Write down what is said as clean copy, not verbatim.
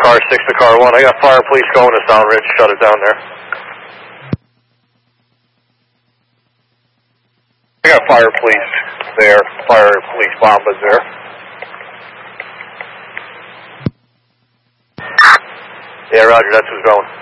car 6 to car 1. I got fire and police going to Sound Ridge. Shut it down there. I got fire and police there. Fire and police bombers there. Yeah, roger, that's who's going.